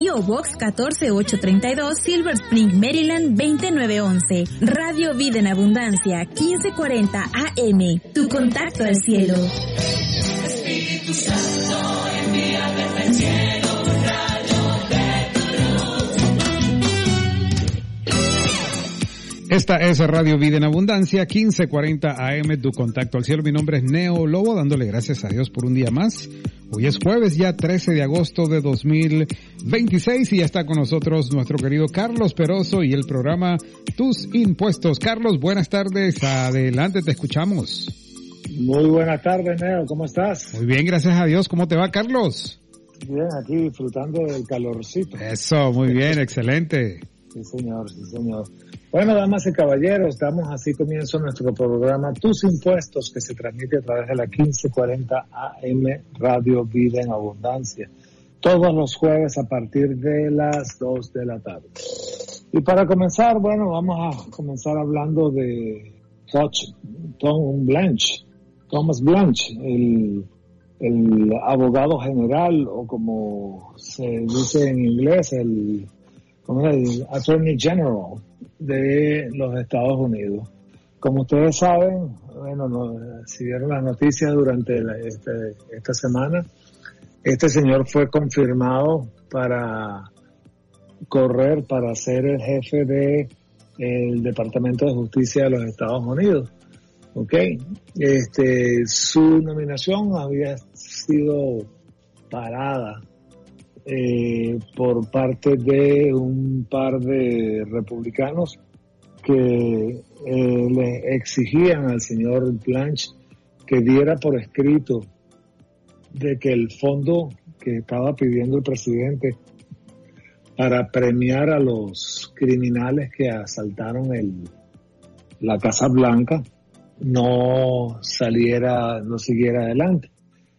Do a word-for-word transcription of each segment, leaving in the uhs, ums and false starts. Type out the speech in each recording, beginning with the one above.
P O Box catorce ocho treinta y dos, Silver Spring, Maryland veinte nueve once. Radio Vida en Abundancia, quince cuarenta A M. Tu contacto al cielo. Espíritu Santo, envía desde el cielo un rayo de tu luz. Esta es Radio Vida en Abundancia, quince cuarenta A M, tu contacto al cielo. Mi nombre es Neo Lobo, dándole gracias a Dios por un día más. Hoy es jueves, ya trece de agosto de dos mil veintiséis, y ya está con nosotros nuestro querido Carlos Peroso y el programa Tus Impuestos. Carlos, buenas tardes, adelante, te escuchamos. Muy buenas tardes, Neo, ¿cómo estás? Muy bien, gracias a Dios. ¿Cómo te va, Carlos? Bien, aquí disfrutando del calorcito. Eso, muy bien, excelente. Sí, señor, sí, señor. Bueno, damas y caballeros, damos así comienzo nuestro programa Tus Impuestos, que se transmite a través de la quince cuarenta A M Radio Vida en Abundancia, todos los jueves a partir de las dos de la tarde. Y para comenzar, bueno, vamos a comenzar hablando de Tom Blanche, Thomas Blanche, el, el abogado general, o como se dice en inglés, el, ¿cómo es? el Attorney General de los Estados Unidos. Como ustedes saben, bueno, no, si vieron las noticias durante la, este, esta semana, este señor fue confirmado para correr para ser el jefe de el Departamento de Justicia de los Estados Unidos. Okay, este, su nominación había sido parada eh, por parte de un par de republicanos que eh, le exigían al señor Blanche que diera por escrito de que el fondo que estaba pidiendo el presidente para premiar a los criminales que asaltaron el, la Casa Blanca no saliera, no siguiera adelante.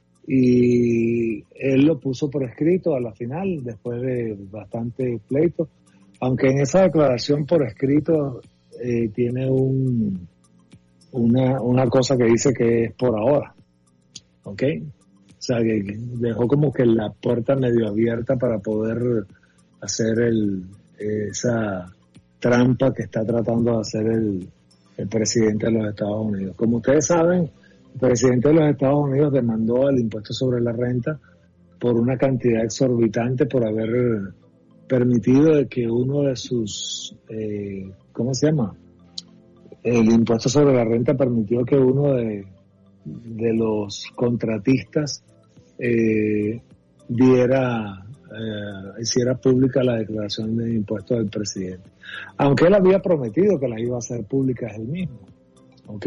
Y él lo puso por escrito a la final, después de bastante pleito, aunque en esa declaración por escrito eh, tiene un una, una cosa que dice que es por ahora, ¿ok? O sea, que dejó como que la puerta medio abierta para poder hacer el esa trampa que está tratando de hacer el el presidente de los Estados Unidos. Como ustedes saben, el presidente de los Estados Unidos demandó el impuesto sobre la renta por una cantidad exorbitante por haber permitido de que uno de sus, eh, ¿cómo se llama? El impuesto sobre la renta permitió que uno de, de los contratistas eh, diera, eh, hiciera pública la declaración de impuestos del presidente. Aunque él había prometido que las iba a hacer públicas él mismo, ¿ok?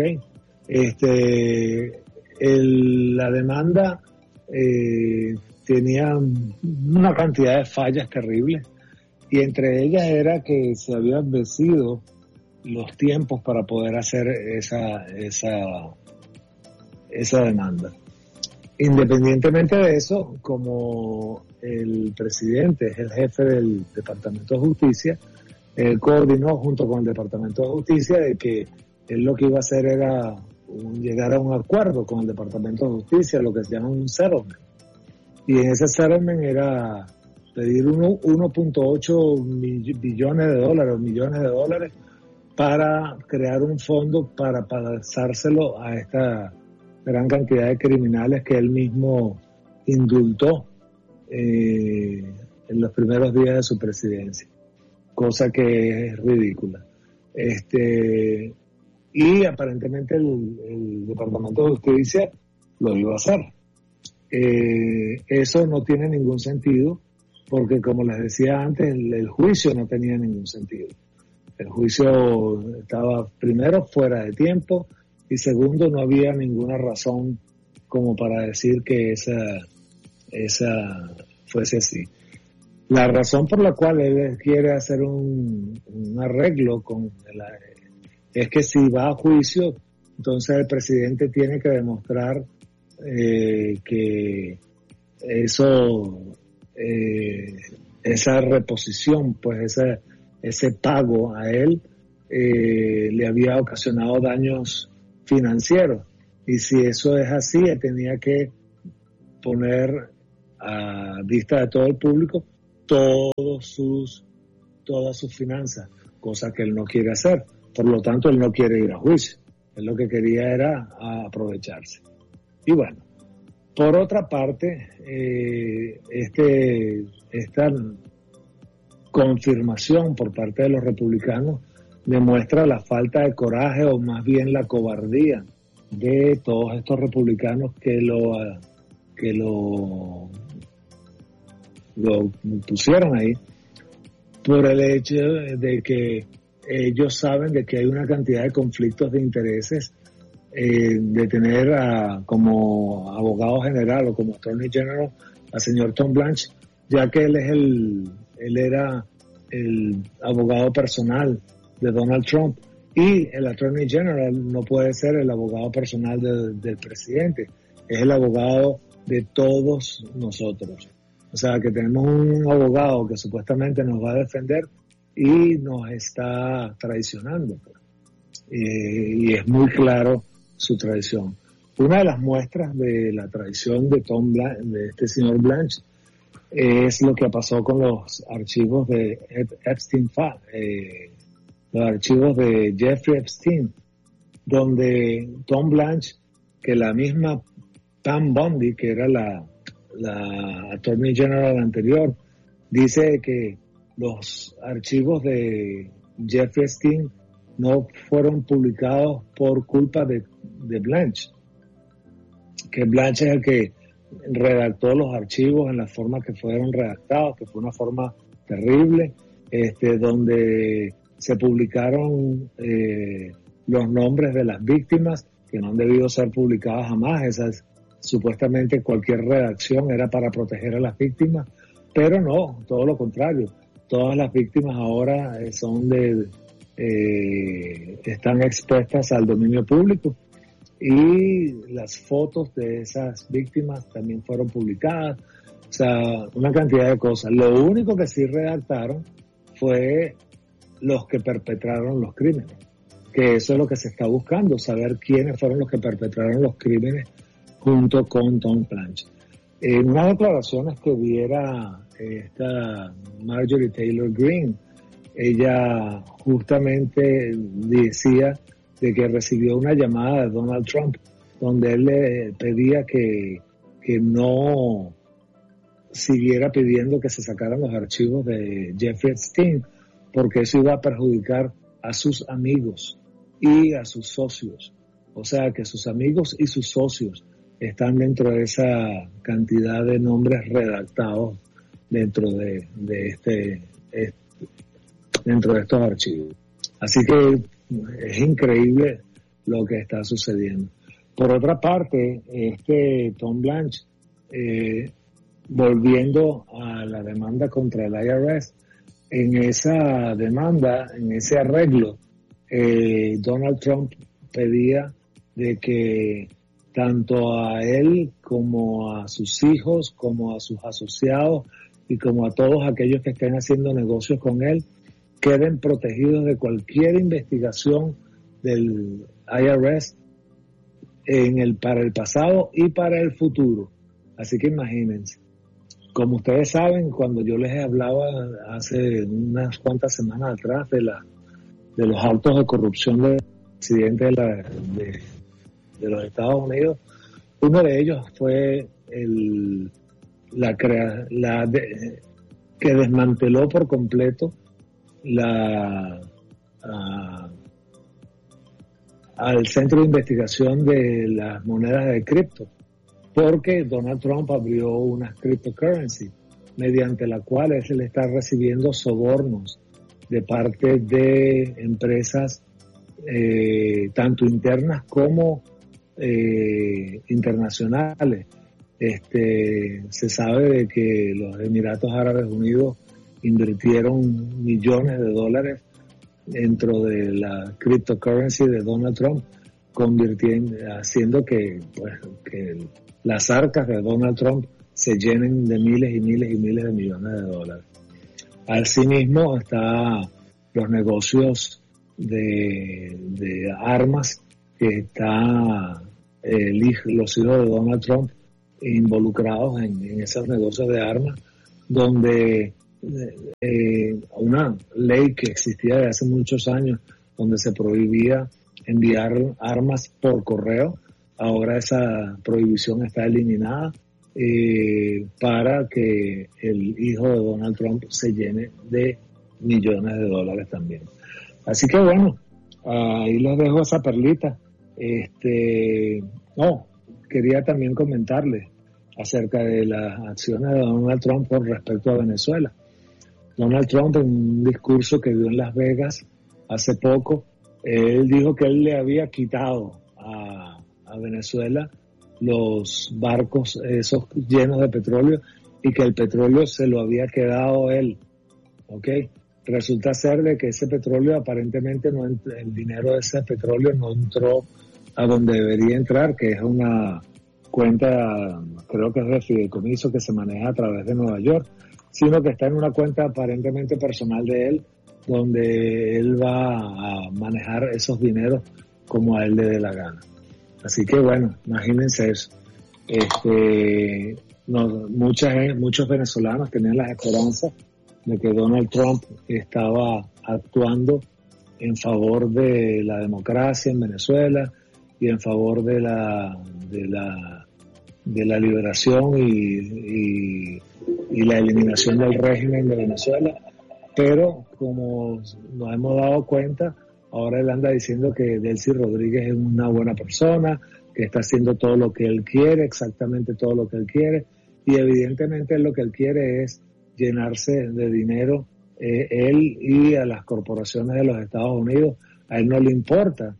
Este, el, la demanda eh, tenía una cantidad de fallas terribles, y entre ellas era que se habían vencido los tiempos para poder hacer esa, esa, esa demanda. Independientemente de eso, como el presidente es el jefe del Departamento de Justicia, él coordinó junto con el Departamento de Justicia de que él lo que iba a hacer era un, llegar a un acuerdo con el Departamento de Justicia, lo que se llama un settlement. Y en ese settlement era pedir uno punto ocho billones de dólares, millones de dólares, para crear un fondo para pasárselo a esta gran cantidad de criminales que él mismo indultó eh, en los primeros días de su presidencia. Cosa que es ridícula. Este, y aparentemente el, el Departamento de Justicia lo iba a hacer. Eh, eso no tiene ningún sentido, porque como les decía antes, el, el juicio no tenía ningún sentido. El juicio estaba, primero, fuera de tiempo, y segundo, no había ninguna razón como para decir que esa, esa fuese así. La razón por la cual él quiere hacer un, un arreglo con la, es que si va a juicio, entonces el presidente tiene que demostrar eh, que eso, eh, esa reposición, pues ese, ese pago a él eh, le había ocasionado daños financieros. Y si eso es así, él tenía que poner a vista de todo el público todos sus, todas sus finanzas, cosa que él no quiere hacer. Por lo tanto, él no quiere ir a juicio. Él lo que quería era aprovecharse. Y bueno, por otra parte, eh, este, esta confirmación por parte de los republicanos demuestra la falta de coraje, o más bien la cobardía de todos estos republicanos que lo, que lo, lo pusieron ahí, por el hecho de que ellos saben de que hay una cantidad de conflictos de intereses, eh, de tener a, como abogado general o como attorney general al señor Tom Blanche, ya que él es el, él era el abogado personal de Donald Trump, y el attorney general no puede ser el abogado personal de, del presidente, es el abogado de todos nosotros. O sea que tenemos un abogado que supuestamente nos va a defender y nos está traicionando. Eh, y es muy claro su traición. Una de las muestras de la traición de Tom Blanche, de este señor Blanche, es lo que pasó con los archivos de Epstein, eh, los archivos de Jeffrey Epstein, donde Tom Blanche, que la misma Pam Bondi, que era la, la Attorney General anterior, dice que los archivos de Jeffrey Epstein no fueron publicados por culpa de, de Blanche, que Blanche es el que redactó los archivos en la forma que fueron redactados, que fue una forma terrible, este, donde se publicaron eh, los nombres de las víctimas que no han debido ser publicadas jamás. Esas, supuestamente cualquier redacción era para proteger a las víctimas, pero no, todo lo contrario. Todas las víctimas ahora son de, eh, están expuestas al dominio público, y las fotos de esas víctimas también fueron publicadas. O sea, una cantidad de cosas. Lo único que sí redactaron fue los que perpetraron los crímenes, que eso es lo que se está buscando, saber quiénes fueron los que perpetraron los crímenes junto con Tom Blanche. En unas declaraciones que diera esta Marjorie Taylor Greene, ella justamente decía de que recibió una llamada de Donald Trump donde él le pedía que, que no siguiera pidiendo que se sacaran los archivos de Jeffrey Epstein, porque eso iba a perjudicar a sus amigos y a sus socios. O sea, que sus amigos y sus socios están dentro de esa cantidad de nombres redactados dentro de, de este, este dentro de estos archivos. Así que es increíble lo que está sucediendo. Por otra parte, este Tom Blanche, eh, volviendo a la demanda contra el I R S, en esa demanda, en ese arreglo, eh, Donald Trump pedía de que tanto a él como a sus hijos, como a sus asociados y como a todos aquellos que estén haciendo negocios con él, queden protegidos de cualquier investigación del I R S en el, para el pasado y para el futuro. Así que imagínense. Como ustedes saben, cuando yo les hablaba hace unas cuantas semanas atrás de, la, de los actos de corrupción del presidente de, la, de, de los Estados Unidos, uno de ellos fue el, la, crea, la de, que desmanteló por completo la a, al centro de investigación de las monedas de cripto, porque Donald Trump abrió unas cryptocurrency mediante la cual él está recibiendo sobornos de parte de empresas eh, tanto internas como eh, internacionales. Este, se sabe de que los Emiratos Árabes Unidos invirtieron millones de dólares dentro de la cryptocurrency de Donald Trump, convirtiendo, haciendo que, pues, que las arcas de Donald Trump se llenen de miles y miles y miles de millones de dólares. Asimismo, está los negocios de, de armas que está el hijo, los hijos de Donald Trump involucrados en, en esos negocios de armas, donde eh, una ley que existía desde hace muchos años donde se prohibía enviar armas por correo. Ahora esa prohibición está eliminada eh, para que el hijo de Donald Trump se llene de millones de dólares también. Así que bueno, ahí les dejo esa perlita. Este, no, quería también comentarles acerca de las acciones de Donald Trump con respecto a Venezuela. Donald Trump, en un discurso que dio en Las Vegas hace poco, él dijo que él le había quitado a, a Venezuela los barcos esos llenos de petróleo y que el petróleo se lo había quedado él. ¿Ok? Resulta ser de que ese petróleo aparentemente no ent- el dinero de ese petróleo no entró a donde debería entrar, que es una cuenta, creo que es de fideicomiso que se maneja a través de Nueva York, sino que está en una cuenta aparentemente personal de él, donde él va a manejar esos dineros como a él le dé la gana. Así que bueno, imagínense eso. Este, no, mucha, muchos venezolanos tenían las esperanzas de que Donald Trump estaba actuando en favor de la democracia en Venezuela y en favor de la de la de la liberación y, y, y la eliminación del régimen de Venezuela, pero como nos hemos dado cuenta, ahora él anda diciendo que Delcy Rodríguez es una buena persona, que está haciendo todo lo que él quiere, exactamente todo lo que él quiere, y evidentemente lo que él quiere es llenarse de dinero, eh, él y a las corporaciones de los Estados Unidos. A él no le importa.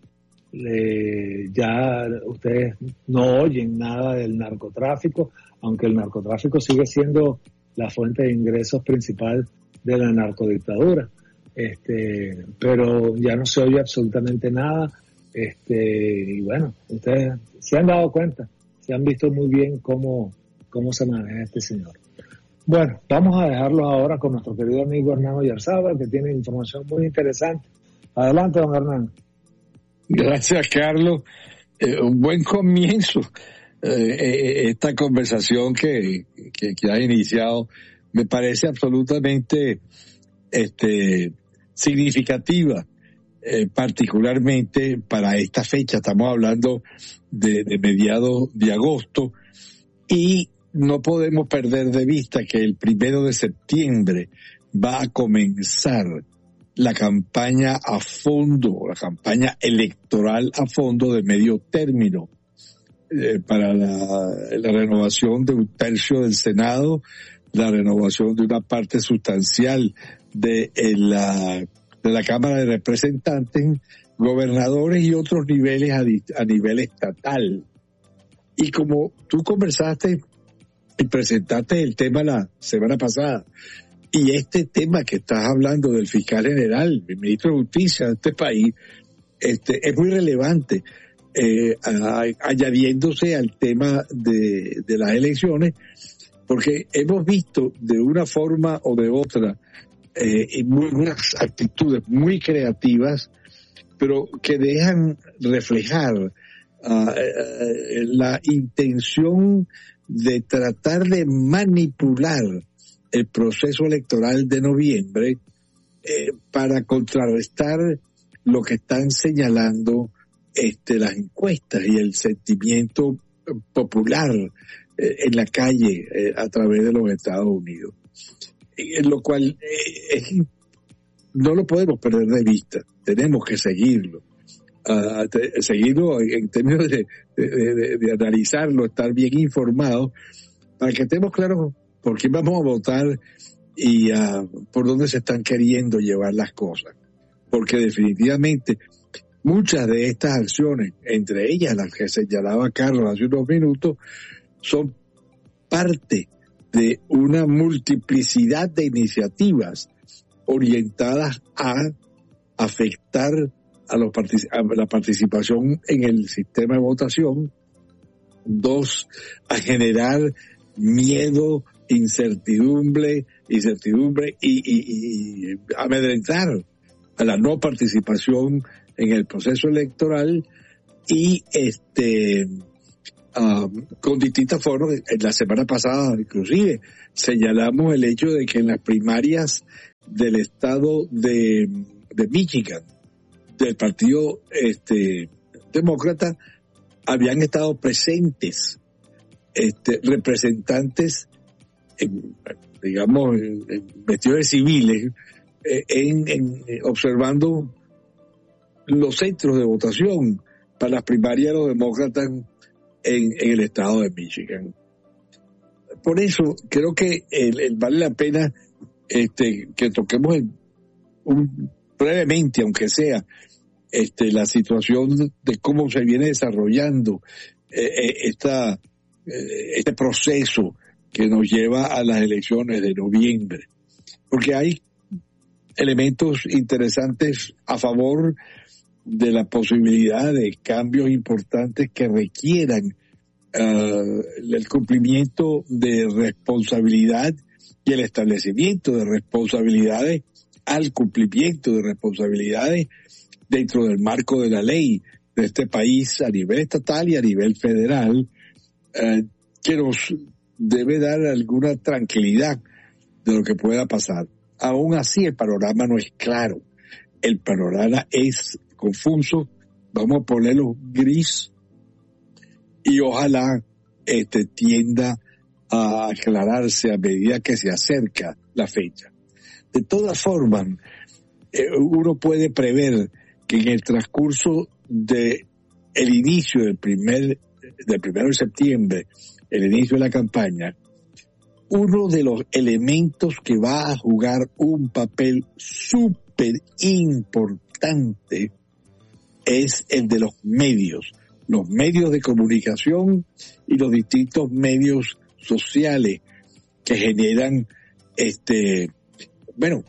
Le, ya ustedes no oyen nada del narcotráfico, aunque el narcotráfico sigue siendo la fuente de ingresos principal de la narcodictadura. Este, pero ya no se oye absolutamente nada. Este, y bueno, ustedes se han dado cuenta, se han visto muy bien cómo, cómo se maneja este señor. Bueno, vamos a dejarlos ahora con nuestro querido amigo Hernán Oyarzábal, que tiene información muy interesante. Adelante, don Hernán. Gracias, Carlos. Eh, un buen comienzo. Eh, eh, esta conversación que, que, que ha iniciado me parece absolutamente este, significativa, eh, particularmente para esta fecha. Estamos hablando de, de mediados de agosto y no podemos perder de vista que el primero de septiembre va a comenzar la campaña a fondo, la campaña electoral a fondo de medio término eh, para la, la renovación de un tercio del Senado, la renovación de una parte sustancial de, eh, la, de la Cámara de Representantes, gobernadores y otros niveles a, a nivel estatal. Y como tú conversaste y presentaste el tema la semana pasada, y este tema que estás hablando del fiscal general, el ministro de Justicia de este país, este, es muy relevante, eh, a, añadiéndose al tema de, de las elecciones, porque hemos visto de una forma o de otra eh, muy, unas actitudes muy creativas, pero que dejan reflejar uh, eh, la intención de tratar de manipular el proceso electoral de noviembre eh, para contrarrestar lo que están señalando este, las encuestas y el sentimiento popular eh, en la calle eh, a través de los Estados Unidos. En lo cual eh, es, no lo podemos perder de vista, tenemos que seguirlo. Uh, te, seguirlo en términos de, de, de, de analizarlo, estar bien informados, para que estemos claros por quién vamos a votar y uh, por dónde se están queriendo llevar las cosas. Porque definitivamente muchas de estas acciones, entre ellas las que señalaba Carlos hace unos minutos, son parte de una multiplicidad de iniciativas orientadas a afectar a, los partic- a la participación en el sistema de votación. Dos, a generar miedo, incertidumbre, incertidumbre y, y, y amedrentar a la no participación en el proceso electoral y este uh, con distintas formas. En la semana pasada, inclusive, señalamos el hecho de que en las primarias del estado de, de Michigan, del partido este, demócrata, habían estado presentes este, representantes, en, digamos, en, en vestidos de civiles, en, en observando los centros de votación para las primarias de los demócratas en, en el estado de Michigan. Por eso creo que el, el vale la pena este, que toquemos el, un, brevemente, aunque sea, este, la situación de cómo se viene desarrollando eh, esta, eh, este proceso que nos lleva a las elecciones de noviembre. Porque hay elementos interesantes a favor de la posibilidad de cambios importantes que requieran uh, el cumplimiento de responsabilidad y el establecimiento de responsabilidades al cumplimiento de responsabilidades dentro del marco de la ley de este país a nivel estatal y a nivel federal, uh, que nos debe dar alguna tranquilidad de lo que pueda pasar. Aún así, el panorama no es claro. El panorama es confuso, vamos a ponerlo gris, y ojalá este, tienda a aclararse a medida que se acerca la fecha. De todas formas, eh, uno puede prever que en el transcurso de el inicio del primer del primero de septiembre, el inicio de la campaña, uno de los elementos que va a jugar un papel súper importante es el de los medios, los medios de comunicación y los distintos medios sociales que generan, este, bueno,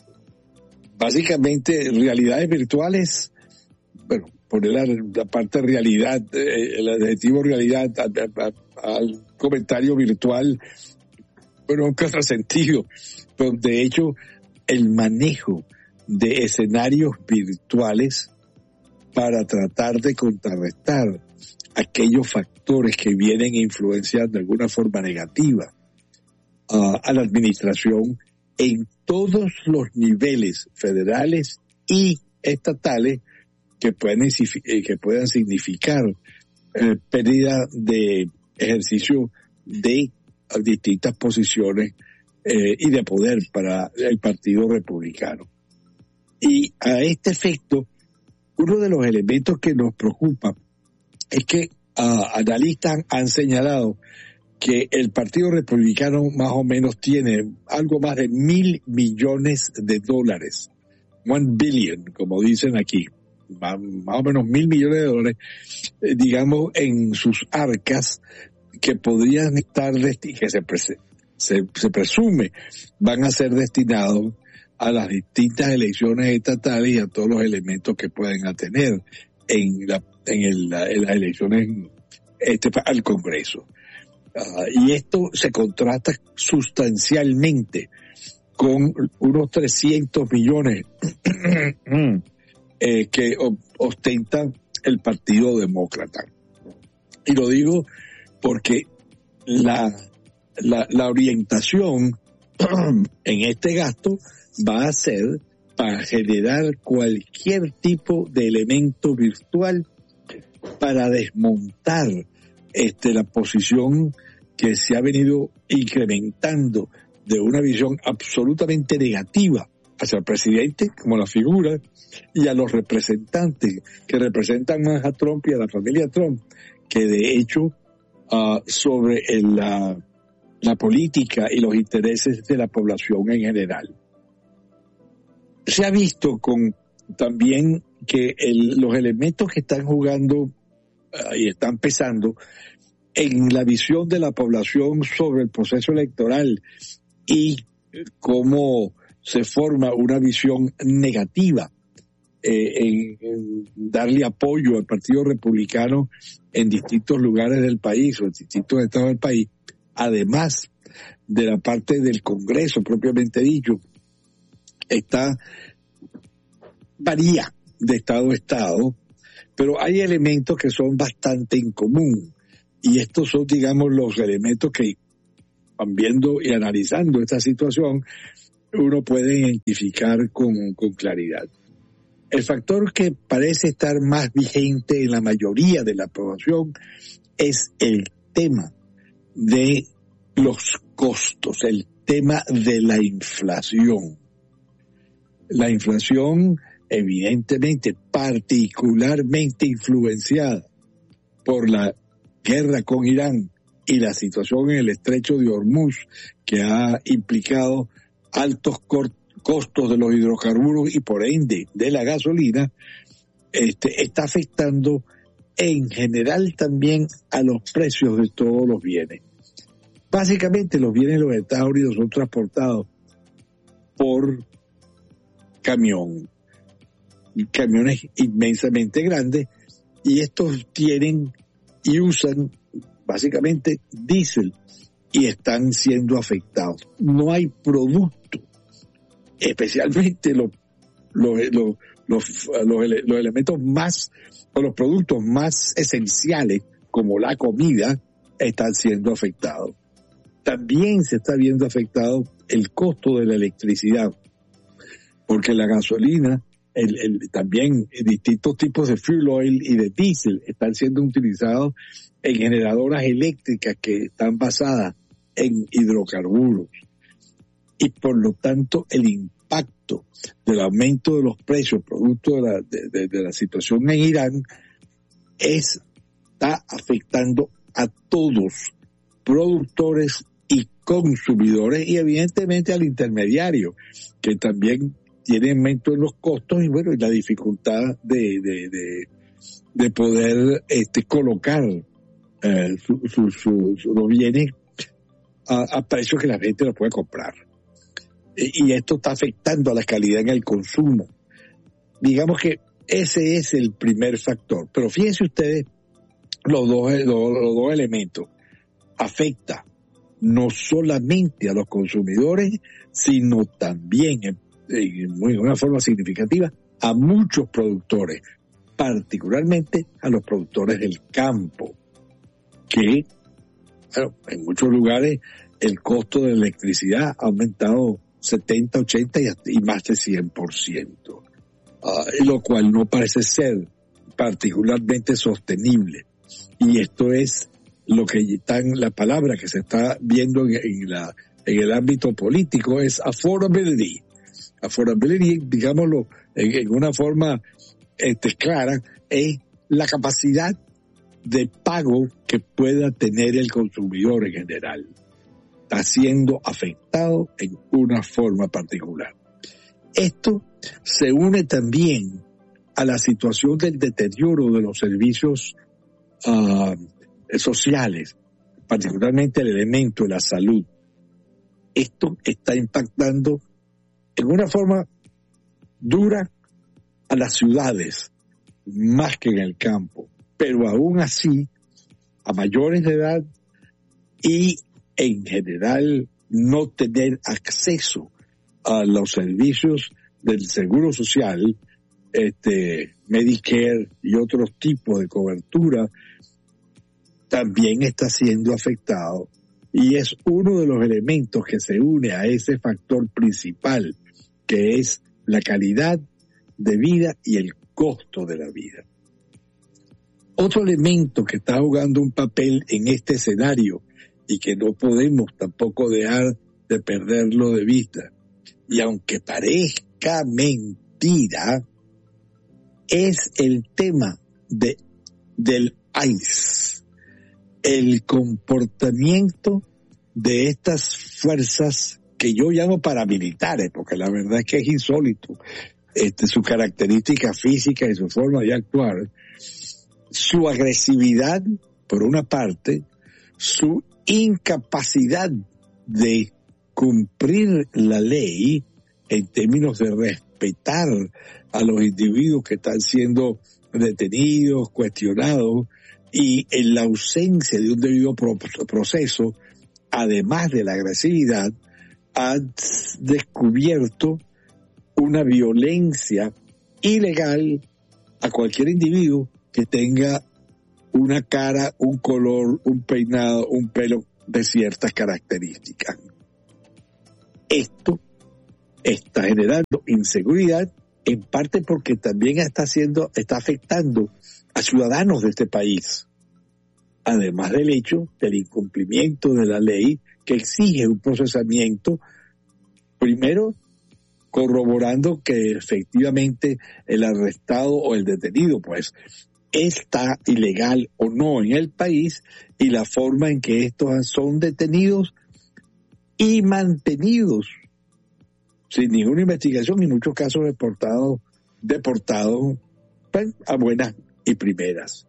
básicamente realidades virtuales, bueno, poner la, la parte realidad, eh, el adjetivo realidad al comentario virtual, pero en otro sentido, pero de hecho el manejo de escenarios virtuales para tratar de contrarrestar aquellos factores que vienen influenciando de alguna forma negativa uh, a la administración en todos los niveles federales y estatales que pueden, que puedan significar eh, pérdida de ejercicio de distintas posiciones eh, y de poder para el Partido Republicano. Y a este efecto, uno de los elementos que nos preocupa es que uh, analistas han señalado que el Partido Republicano más o menos tiene algo más de mil millones de dólares, one billion, como dicen aquí, más, más o menos mil millones de dólares, eh, digamos, en sus arcas, que podrían estar, que se, se, se presume van a ser destinados a las distintas elecciones estatales y a todos los elementos que pueden tener en, la, en, el, en las elecciones este, al Congreso. Uh, y esto se contrasta sustancialmente con unos trescientos millones eh, que ostenta el Partido Demócrata. Y lo digo porque la, la, la orientación en este gasto va a ser para generar cualquier tipo de elemento virtual para desmontar este, la posición que se ha venido incrementando de una visión absolutamente negativa hacia el presidente como la figura y a los representantes que representan más a Trump y a la familia Trump, que de hecho uh, sobre el, la, la política y los intereses de la población en general. Se ha visto con también que el, los elementos que están jugando uh, y están pesando en la visión de la población sobre el proceso electoral y cómo se forma una visión negativa eh, en, en darle apoyo al Partido Republicano en distintos lugares del país o en distintos estados del país, además de la parte del Congreso propiamente dicho, está varía de estado a estado, pero hay elementos que son bastante en común. Y estos son, digamos, los elementos que van viendo y analizando esta situación, uno puede identificar con, con claridad. El factor que parece estar más vigente en la mayoría de la población es el tema de los costos, el tema de la inflación. La inflación, evidentemente, particularmente influenciada por la guerra con Irán y la situación en el estrecho de Hormuz, que ha implicado altos costos de los hidrocarburos y por ende de la gasolina, este, está afectando en general también a los precios de todos los bienes. Básicamente los bienes de los Estados Unidos son transportados por camión, camiones inmensamente grandes, y estos tienen y usan básicamente diésel y están siendo afectados. No hay producto, especialmente los, los, los, los, los, los elementos más, o los productos más esenciales, como la comida, están siendo afectados. También se está viendo afectado el costo de la electricidad, porque la gasolina, el, el, también distintos tipos de fuel oil y de diésel están siendo utilizados en generadoras eléctricas que están basadas en hidrocarburos. Y por lo tanto el impacto del aumento de los precios producto de la, de, de, de la situación en Irán es, está afectando a todos, productores y consumidores, y evidentemente al intermediario, que también tiene aumento en los costos y bueno, y la dificultad de, de, de, de poder este, colocar eh, su, su, su, su, los bienes a, a precios que la gente los puede comprar. Y, y esto está afectando a la calidad en el consumo. Digamos que ese es el primer factor. Pero fíjense ustedes los dos, los, los dos elementos. Afecta no solamente a los consumidores, sino también en, en una forma significativa a muchos productores, particularmente a los productores del campo, que bueno, en muchos lugares el costo de la electricidad ha aumentado setenta, ochenta y, y más de cien por ciento, uh, lo cual no parece ser particularmente sostenible. Y esto es lo que están, la palabra que se está viendo en, en, la, en el ámbito político es affordability. Affordability, digámoslo en, en una forma este, clara, es la capacidad de pago que pueda tener el consumidor en general. Está siendo afectado en una forma particular. Esto se une también a la situación del deterioro de los servicios uh, sociales, particularmente el elemento de la salud. Esto está impactando en una forma dura a las ciudades, más que en el campo, pero aún así, a mayores de edad y en general no tener acceso a los servicios del seguro social, este, Medicare y otros tipos de cobertura, también está siendo afectado, y es uno de los elementos que se une a ese factor principal, que es la calidad de vida y el costo de la vida. Otro elemento que está jugando un papel en este escenario y que no podemos tampoco dejar de perderlo de vista, y aunque parezca mentira, es el tema de, del I C E, el comportamiento de estas fuerzas que yo llamo paramilitares, porque la verdad es que es insólito, este, su característica física y su forma de actuar, su agresividad, por una parte, su incapacidad de cumplir la ley en términos de respetar a los individuos que están siendo detenidos, cuestionados, y en la ausencia de un debido proceso, además de la agresividad, han descubierto una violencia ilegal a cualquier individuo que tenga una cara, un color, un peinado, un pelo de ciertas características. Esto está generando inseguridad, en parte porque también está haciendo, está afectando a ciudadanos de este país, además del hecho del incumplimiento de la ley que exige un procesamiento, primero corroborando que efectivamente el arrestado o el detenido pues está ilegal o no en el país, y la forma en que estos son detenidos y mantenidos sin ninguna investigación, y en muchos casos deportados, deportados pues, a buenas y primeras.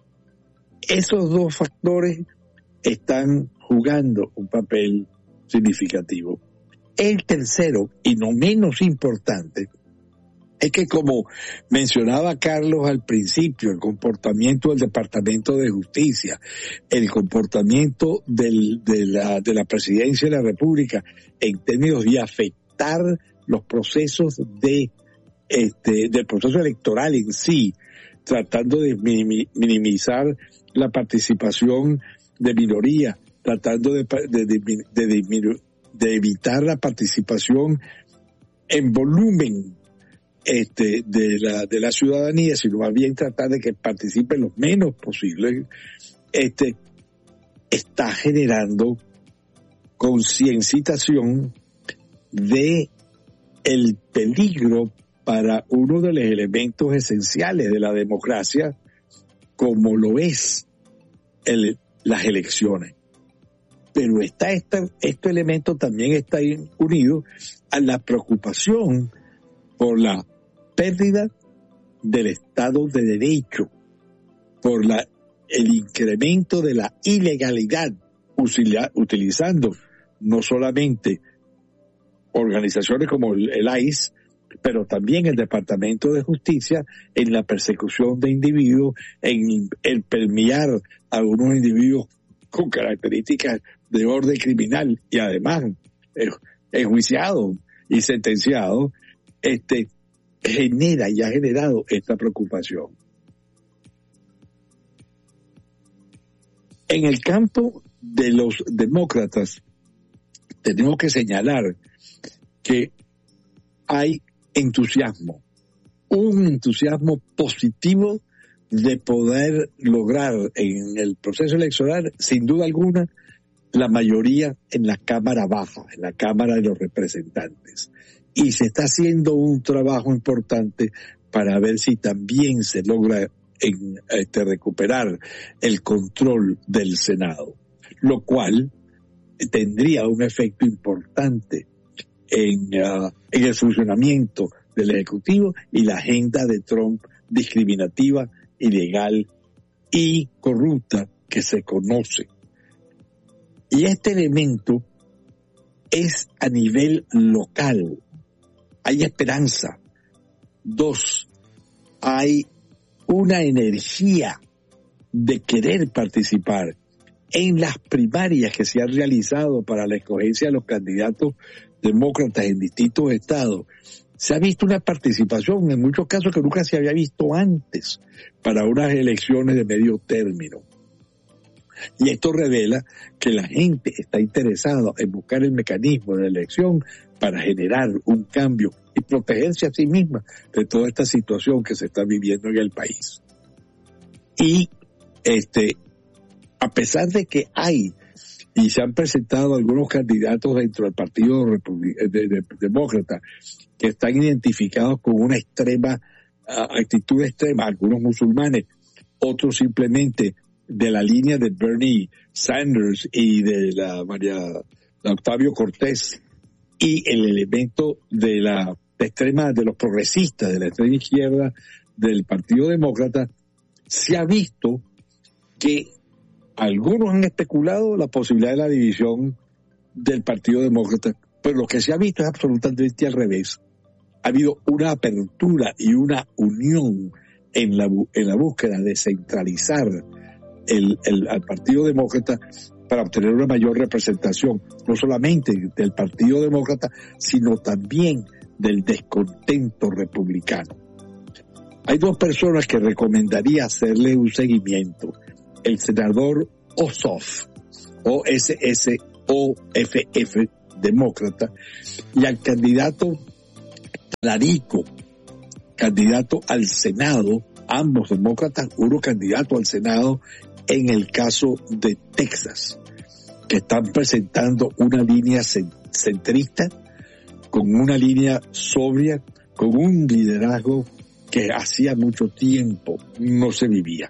Esos dos factores están jugando un papel significativo. El tercero, y no menos importante, es que, como mencionaba Carlos al principio, el comportamiento del Departamento de Justicia, el comportamiento del, de, la, de la Presidencia de la República en términos de afectar los procesos de este del proceso electoral en sí, tratando de minimizar la participación de minorías, tratando de, de, de, de, de, de evitar la participación en volumen este, de, la, de la ciudadanía, sino más bien tratar de que participen lo menos posible, este, está generando concienciación de el peligro para uno de los elementos esenciales de la democracia, como lo es el, las elecciones. Pero está este, este elemento también está unido a la preocupación por la pérdida del Estado de Derecho, por la, el incremento de la ilegalidad, utilizando no solamente organizaciones como el, el I C E, pero también el Departamento de Justicia en la persecución de individuos, en el permear a unos individuos con características de orden criminal y además enjuiciados y sentenciados, este, genera y ha generado esta preocupación. En el campo de los demócratas, tenemos que señalar que hay entusiasmo, un entusiasmo positivo de poder lograr en el proceso electoral, sin duda alguna, la mayoría en la Cámara Baja, en la Cámara de los Representantes. Y se está haciendo un trabajo importante para ver si también se logra en, este, recuperar el control del Senado, lo cual tendría un efecto importante en, uh, en el funcionamiento del Ejecutivo y la agenda de Trump discriminativa, ilegal y corrupta que se conoce. Y este elemento es a nivel local. Hay esperanza. Dos, hay una energía de querer participar en las primarias que se han realizado para la escogencia de los candidatos demócratas en distintos estados. Se ha visto una participación, en muchos casos que nunca se había visto antes, para unas elecciones de medio término. Y esto revela que la gente está interesada en buscar el mecanismo de la elección para generar un cambio y protegerse a sí misma de toda esta situación que se está viviendo en el país. Y este, a pesar de que hay y se han presentado algunos candidatos dentro del Partido Republic- de, de, Demócrata que están identificados con una extrema uh, actitud extrema, algunos musulmanes, otros simplemente de la línea de Bernie Sanders y de la María de Octavio Cortés, y el elemento de la de extrema de los progresistas de la extrema izquierda del Partido Demócrata, se ha visto que algunos han especulado la posibilidad de la división del Partido Demócrata, pero lo que se ha visto es absolutamente al revés. Ha habido una apertura y una unión en la, en la búsqueda de centralizar el, el, al Partido Demócrata para obtener una mayor representación, no solamente del Partido Demócrata, sino también del descontento republicano. Hay dos personas que recomendaría hacerle un seguimiento el senador Ossoff, O S S O F F, demócrata, y al candidato Talarico, candidato al Senado, ambos demócratas, uno candidato al Senado en el caso de Texas, que están presentando una línea centrista, con una línea sobria, con un liderazgo que hacía mucho tiempo no se vivía.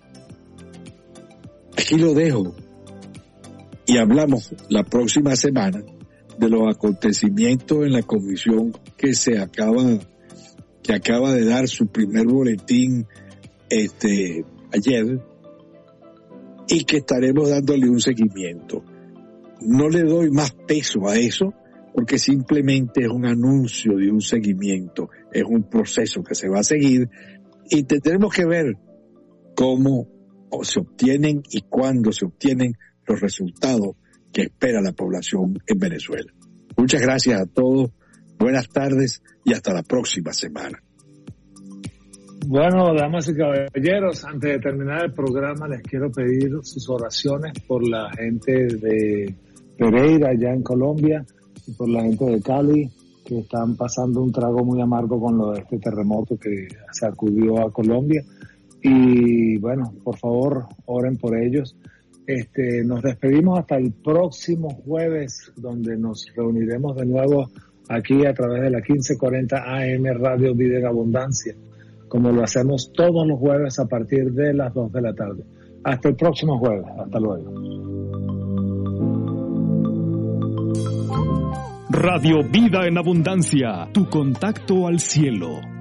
Aquí lo dejo y hablamos la próxima semana de los acontecimientos en la comisión que se acaba que acaba de dar su primer boletín este ayer y que estaremos dándole un seguimiento. No le doy más peso a eso porque simplemente es un anuncio de un seguimiento, es un proceso que se va a seguir y tendremos que ver cómo se obtienen y cuándo se obtienen los resultados que espera la población en Venezuela. Muchas gracias a todos, buenas tardes y hasta la próxima semana. Bueno, damas y caballeros, antes de terminar el programa les quiero pedir sus oraciones por la gente de Pereira, allá en Colombia, y por la gente de Cali, que están pasando un trago muy amargo con lo de este terremoto que sacudió a Colombia. Y bueno, por favor, oren por ellos. Este, nos despedimos hasta el próximo jueves, donde nos reuniremos de nuevo aquí a través de la quince cuarenta A M Radio Vida en Abundancia, como lo hacemos todos los jueves a partir de las dos de la tarde. Hasta el próximo jueves. Hasta luego. Radio Vida en Abundancia, tu contacto al cielo.